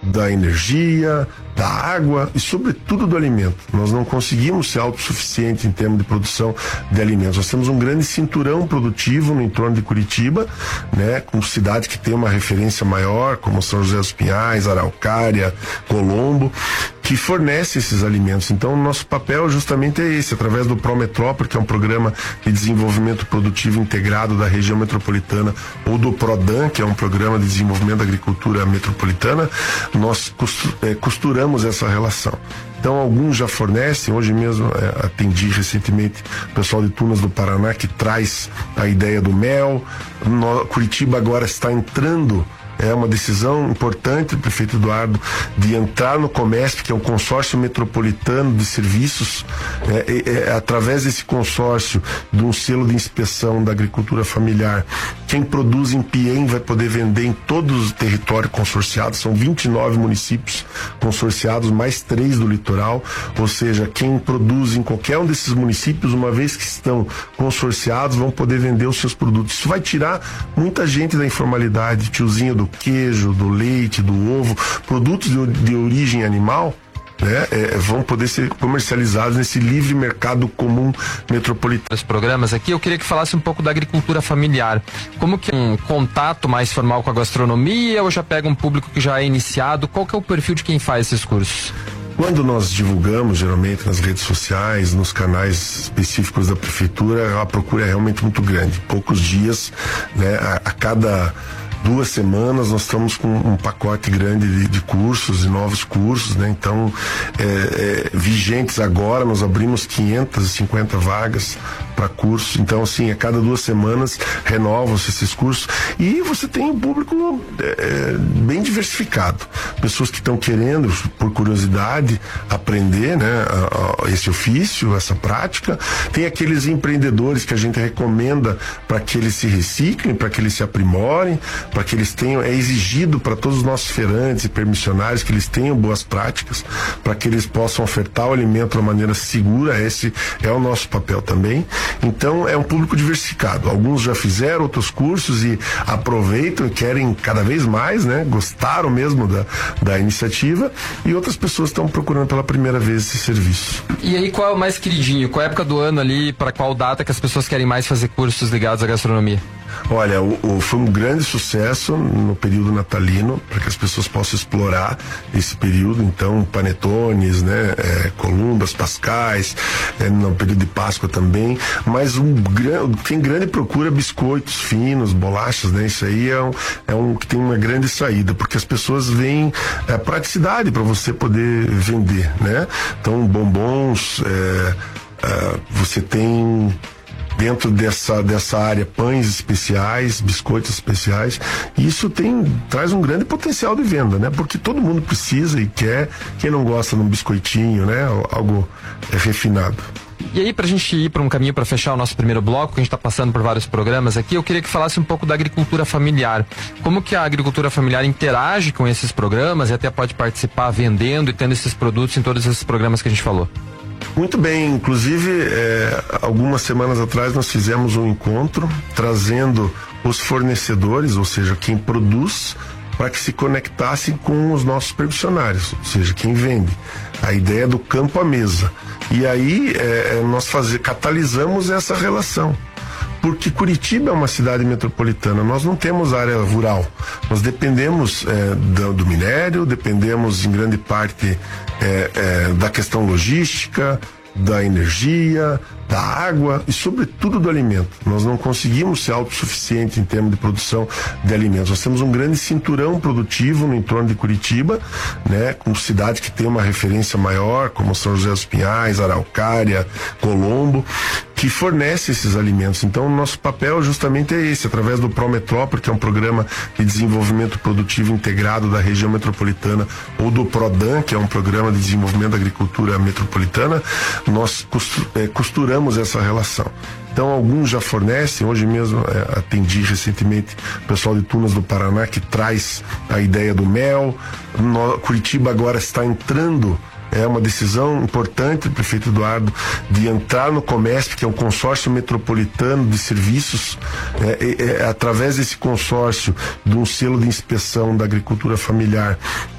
da energia, da água e sobretudo do alimento. Nós não conseguimos ser autossuficientes em termos de produção de alimentos. Nós temos um grande cinturão produtivo no entorno de Curitiba, né, com cidades que têm uma referência maior, como São José dos Pinhais, Araucária, Colombo, que fornece esses alimentos. Então, o nosso papel justamente é esse, através do Prometrópole, que é um programa de desenvolvimento produtivo integrado da região metropolitana, ou do PRODAN, que é um programa de desenvolvimento da agricultura metropolitana, nós costuramos essa relação. Então, alguns já fornecem. Hoje mesmo atendi recentemente o pessoal de Tunas do Paraná, que traz a ideia do mel. Curitiba agora está entrando. É uma decisão importante do prefeito Eduardo de entrar no Comesp, que é um consórcio metropolitano de serviços, através desse consórcio, de um selo de inspeção da agricultura familiar. Quem produz em Piem vai poder vender em todos os territórios consorciados, são 29 municípios consorciados, mais 3 do litoral, ou seja, quem produz em qualquer um desses municípios, uma vez que estão consorciados, vão poder vender os seus produtos. Isso vai tirar muita gente da informalidade, tiozinho do queijo, do leite, do ovo, produtos de origem animal, né, vão poder ser comercializados nesse livre mercado comum metropolitano. Os programas aqui, eu queria que falasse um pouco da agricultura familiar. Como que é um contato mais formal com a gastronomia, ou já pega um público que já é iniciado? Qual que é o perfil de quem faz esses cursos? Quando nós divulgamos, geralmente nas redes sociais, nos canais específicos da prefeitura, a procura é realmente muito grande. Poucos dias, né, a cada 2 semanas nós estamos com um pacote grande de cursos e novos cursos, né? Então, vigentes agora, nós abrimos 550 vagas para cursos. Então, assim, a cada 2 semanas renovam-se esses cursos e você tem um público bem diversificado. Pessoas que estão querendo, por curiosidade, aprender, né, esse ofício, essa prática. Tem aqueles empreendedores que a gente recomenda para que eles se reciclem, para que eles se aprimorem, para que eles tenham, é exigido para todos os nossos feirantes e permissionários que eles tenham boas práticas, para que eles possam ofertar o alimento de uma maneira segura. Esse é o nosso papel também. Então, é um público diversificado. Alguns já fizeram outros cursos e aproveitam e querem cada vez mais, né? Gostaram mesmo da iniciativa, e outras pessoas estão procurando pela primeira vez esse serviço. E aí, qual é o mais queridinho? Qual é a época do ano ali, para qual data que as pessoas querem mais fazer cursos ligados à gastronomia? Olha, foi um grande sucesso no período natalino, para que as pessoas possam explorar esse período. Então, panetones, né, columbas, pascais, no período de Páscoa também. Mas tem grande procura biscoitos finos, bolachas, né? Isso aí é um que tem uma grande saída, porque as pessoas veem a praticidade para você poder vender, né? Então, bombons, você tem dentro dessa área pães especiais, biscoitos especiais, e isso traz um grande potencial de venda, né? Porque todo mundo precisa e quer. Quem não gosta de um biscoitinho, né? Algo refinado. E aí, pra gente ir para um caminho para fechar o nosso primeiro bloco, que a gente está passando por vários programas aqui, eu queria que falasse um pouco da agricultura familiar. Como que a agricultura familiar interage com esses programas e até pode participar vendendo e tendo esses produtos em todos esses programas que a gente falou? Muito bem, inclusive algumas semanas atrás nós fizemos um encontro trazendo os fornecedores, ou seja, quem produz, para que se conectassem com os nossos permissionários, ou seja, quem vende. A ideia do campo à mesa. E aí nós catalisamos essa relação. Porque Curitiba é uma cidade metropolitana, nós não temos área rural, nós dependemos do minério, dependemos em grande parte da questão logística, da energia, da água e sobretudo do alimento. Nós não conseguimos ser autossuficientes em termos de produção de alimentos. Nós temos um grande cinturão produtivo no entorno de Curitiba, né, com cidades que têm uma referência maior, como São José dos Pinhais, Araucária, Colombo, que fornece esses alimentos. Então, o nosso papel justamente é esse, através do Prometrópole, que é um programa de desenvolvimento produtivo integrado da região metropolitana, ou do PRODAN, que é um programa de desenvolvimento da agricultura metropolitana, nós costuramos essa relação. Então, alguns já fornecem. Hoje mesmo atendi recentemente o pessoal de Tunas do Paraná, que traz a ideia do mel. Curitiba agora está entrando. É uma decisão importante do prefeito Eduardo de entrar no Comesp, que é um consórcio metropolitano de serviços, através desse consórcio, de um selo de inspeção da agricultura familiar,